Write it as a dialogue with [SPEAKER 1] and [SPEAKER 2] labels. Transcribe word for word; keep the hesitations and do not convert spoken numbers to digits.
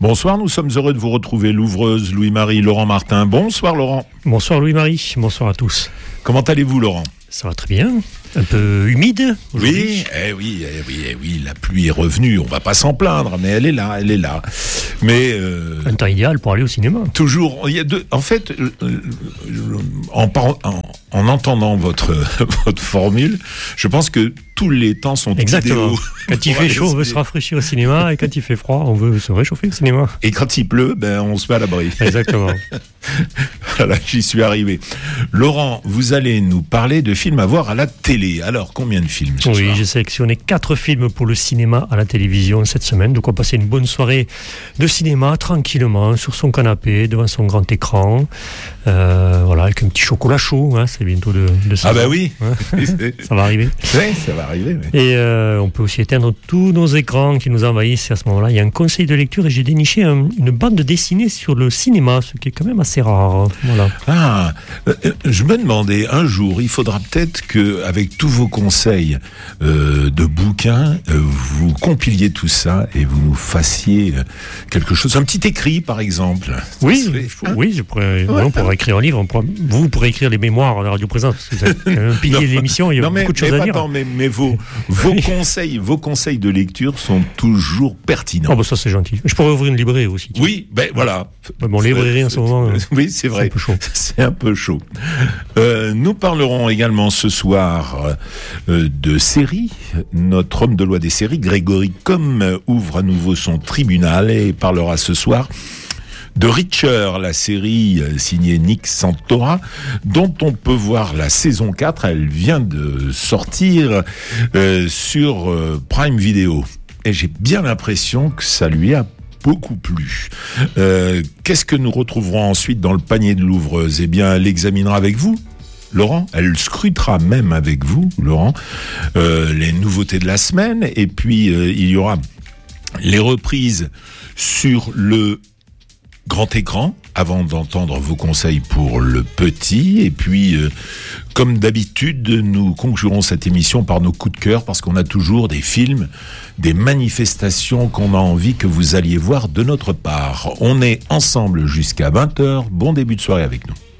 [SPEAKER 1] Bonsoir, nous sommes heureux de vous retrouver, l'ouvreuse Louis-Marie, Laurent Martin. Bonsoir Laurent.
[SPEAKER 2] Bonsoir Louis-Marie, bonsoir à tous.
[SPEAKER 1] Comment allez-vous Laurent ?
[SPEAKER 2] Ça va très bien, un peu humide aujourd'hui.
[SPEAKER 1] Oui, eh oui, eh oui, eh oui, la pluie est revenue, on va pas s'en plaindre, mais elle est là, elle est là. Mais euh,
[SPEAKER 2] un temps idéal pour aller au cinéma.
[SPEAKER 1] Toujours, il y a deux, en fait, euh, en, en, en entendant votre votre formule, je pense que tous les temps sont
[SPEAKER 2] Exactement.
[SPEAKER 1] idéaux.
[SPEAKER 2] Quand il fait chaud, on veut se rafraîchir au cinéma, et quand il fait froid, on veut se réchauffer au cinéma.
[SPEAKER 1] Et quand il pleut, ben on se met à l'abri.
[SPEAKER 2] Exactement.
[SPEAKER 1] Voilà, j'y suis arrivé. Laurent, vous allez nous parler de films à voir à la télé. Alors, combien de films ce
[SPEAKER 2] Oui,
[SPEAKER 1] soir ?
[SPEAKER 2] j'ai sélectionné quatre films pour le cinéma à la télévision cette semaine. De quoi passer une bonne soirée de cinéma, tranquillement, sur son canapé, devant son grand écran. Euh, voilà, avec un petit chocolat chaud. Hein, c'est bientôt de, de ça.
[SPEAKER 1] Ah bah oui,
[SPEAKER 2] hein. Ça va arriver.
[SPEAKER 1] Oui, ça va arriver. Mais...
[SPEAKER 2] Et euh, on peut aussi éteindre tous nos écrans qui nous envahissent à ce moment-là. Il y a un conseil de lecture et j'ai déniché un, une bande dessinée sur le cinéma, ce qui est quand même assez rare. Voilà.
[SPEAKER 1] Ah, euh, je me demandais, un jour, il faudra peut-être qu'avec tous vos conseils euh, de bouquins, euh, vous compiliez tout ça et vous nous fassiez quelque chose, un petit écrit par exemple.
[SPEAKER 2] Oui,
[SPEAKER 1] serait, hein
[SPEAKER 2] oui, je pourrais,
[SPEAKER 1] ouais.
[SPEAKER 2] on pourrait écrire un livre. On pourrait, vous pourrez écrire les mémoires de la Radio Présence, parce que vous êtes un pilier de l'émission, il y a
[SPEAKER 1] non,
[SPEAKER 2] beaucoup
[SPEAKER 1] mais,
[SPEAKER 2] de choses
[SPEAKER 1] mais
[SPEAKER 2] à dire.
[SPEAKER 1] Attends, mais, mais vos, vos, conseils, vos conseils de lecture sont toujours pertinents.
[SPEAKER 2] Oh, bah ça c'est gentil. Je pourrais ouvrir une librairie aussi.
[SPEAKER 1] Oui, ben voilà.
[SPEAKER 2] Mais bon, librairie en ce moment.
[SPEAKER 1] Oui, c'est vrai.
[SPEAKER 2] C'est un peu chaud.
[SPEAKER 1] C'est un peu chaud. Euh, nous parlerons également ce soir euh, de séries. Notre homme de loi des séries, Grégory Comme, ouvre à nouveau son tribunal et parlera ce soir de Reacher, la série signée Nick Santora, dont on peut voir la saison quatre. Elle vient de sortir euh, sur euh, Prime Video. Et j'ai bien l'impression que ça lui a beaucoup plu. Euh, qu'est-ce que nous retrouverons ensuite dans le panier de l'ouvreuse ? Eh bien, elle l'examinera avec vous, Laurent. Elle scrutera même avec vous, Laurent, euh, les nouveautés de la semaine. Et puis, euh, il y aura les reprises sur le grand écran, avant d'entendre vos conseils pour le petit. Et puis, euh, comme d'habitude, nous conclurons cette émission par nos coups de cœur, parce qu'on a toujours des films, des manifestations qu'on a envie que vous alliez voir de notre part. On est ensemble jusqu'à vingt heures. Bon début de soirée avec nous.